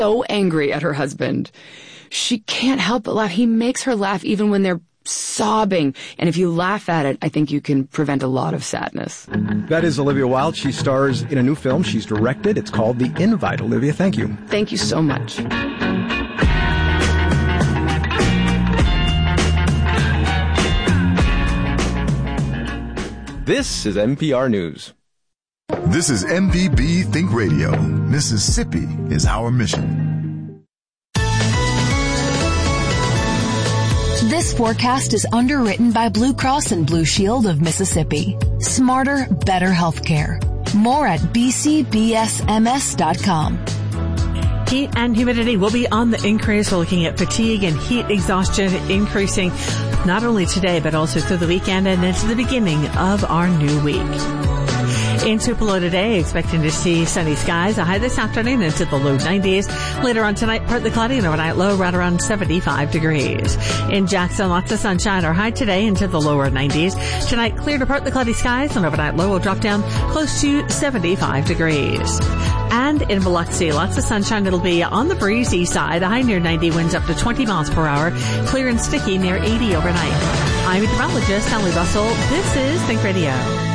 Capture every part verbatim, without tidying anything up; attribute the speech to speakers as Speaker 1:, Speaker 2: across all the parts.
Speaker 1: so angry at her husband. She can't help but laugh. He makes her laugh even when they're sobbing. And if you laugh at it, I think you can prevent a lot of sadness.
Speaker 2: That is Olivia Wilde. She stars in a new film she's directed. It's called The Invite. Olivia, thank you.
Speaker 1: Thank you so much.
Speaker 2: This is N P R News.
Speaker 3: This is M P B Think Radio. Mississippi is our mission.
Speaker 4: This forecast is underwritten by Blue Cross and Blue Shield of Mississippi. Smarter, better healthcare. More at b c b s m s dot com.
Speaker 5: Heat and humidity will be on the increase. We're looking at fatigue and heat exhaustion increasing not only today, but also through the weekend and into the beginning of our new week. In Tupelo today, expecting to see sunny skies, a high this afternoon into the low nineties. Later on tonight, partly cloudy and overnight low right around seventy-five degrees. In Jackson, lots of sunshine, our high today into the lower nineties. Tonight, clear to partly cloudy skies and overnight low will drop down close to seventy-five degrees. And in Biloxi, lots of sunshine. It'll be on the breezy side. A high near ninety, winds up to twenty miles per hour. Clear and sticky near eighty overnight. I'm meteorologist Emily Russell. This is Think Radio.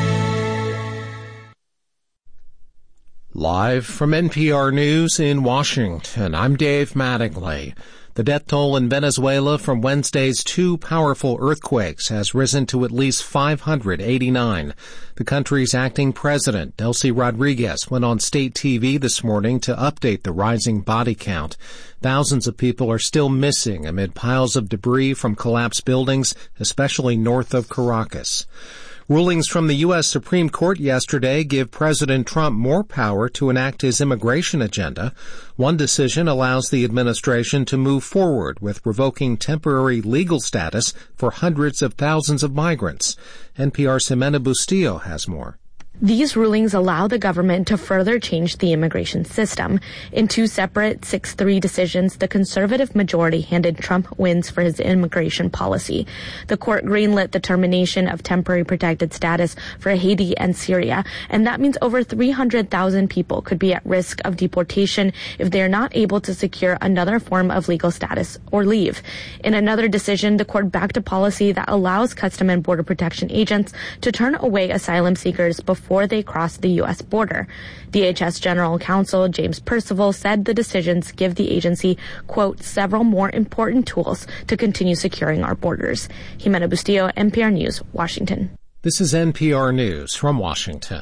Speaker 6: Live from N P R News in Washington, I'm Dave Mattingly. The death toll in Venezuela from Wednesday's two powerful earthquakes has risen to at least five hundred eighty-nine. The country's acting president, Delcy Rodriguez, went on state T V this morning to update the rising body count. Thousands of people are still missing amid piles of debris from collapsed buildings, especially north of Caracas. Rulings from the U S Supreme Court yesterday give President Trump more power to enact his immigration agenda. One decision allows the administration to move forward with revoking temporary legal status for hundreds of thousands of migrants. N P R's Jimena Bustillo has more.
Speaker 7: These rulings allow the government to further change the immigration system. In two separate six three decisions, the conservative majority handed Trump wins for his immigration policy. The court greenlit the termination of temporary protected status for Haiti and Syria, and that means over three hundred thousand people could be at risk of deportation if they are not able to secure another form of legal status or leave. In another decision, the court backed a policy that allows Custom and Border Protection agents to turn away asylum seekers before before they cross the U S border. D H S General Counsel James Percival said the decisions give the agency, quote, several more important tools to continue securing our borders. Jimena Bustillo, N P R News, Washington.
Speaker 6: This is N P R News from Washington.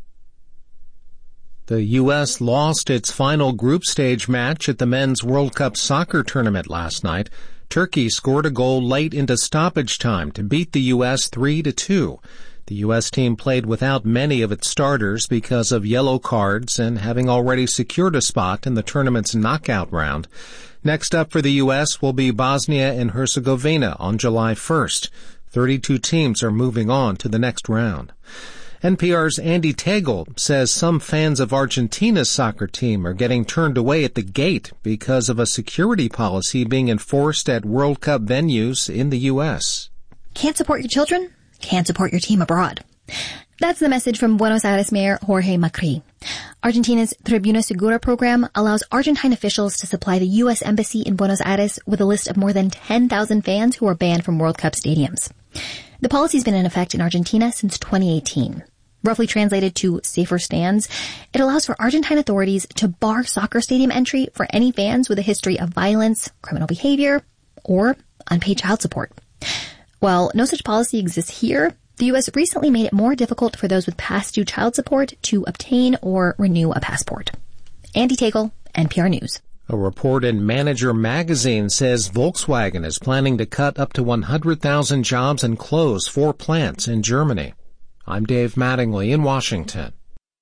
Speaker 6: The U S lost its final group stage match at the Men's World Cup soccer tournament last night. Turkey scored a goal late into stoppage time to beat the U S three to two. The U S team played without many of its starters because of yellow cards and having already secured a spot in the tournament's knockout round. Next up for the U S will be Bosnia and Herzegovina on July first. thirty-two teams are moving on to the next round. N P R's Andy Tagle says some fans of Argentina's soccer team are getting turned away at the gate because of a security policy being enforced at World Cup venues in the U S.
Speaker 8: Can't support your children? Can't support your team abroad. That's the message from Buenos Aires Mayor Jorge Macri. Argentina's Tribuna Segura program allows Argentine officials to supply the U S Embassy in Buenos Aires with a list of more than ten thousand fans who are banned from World Cup stadiums. The policy's been in effect in Argentina since twenty eighteen. Roughly translated to safer stands, it allows for Argentine authorities to bar soccer stadium entry for any fans with a history of violence, criminal behavior, or unpaid child support. While no such policy exists here, the U S recently made it more difficult for those with past due child support to obtain or renew a passport. Andy Tagle, N P R News.
Speaker 6: A report in Manager magazine says Volkswagen is planning to cut up to one hundred thousand jobs and close four plants in Germany. I'm Dave Mattingly in Washington.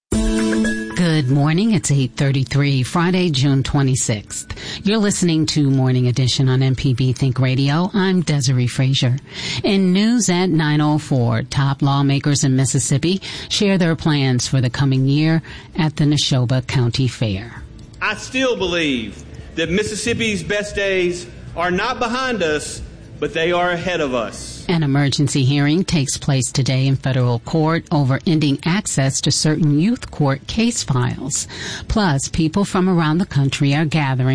Speaker 9: Good morning. It's eight thirty-three, Friday, June twenty-sixth. You're listening to Morning Edition on M P B Think Radio. I'm Desiree Frazier. In news at nine oh four, top lawmakers in Mississippi share their plans for the coming year at the Neshoba County Fair.
Speaker 10: I still believe that Mississippi's best days are not behind us, but they are ahead of us.
Speaker 9: An emergency hearing takes place today in federal court over ending access to certain youth court case files. Plus, people from around the country are gathering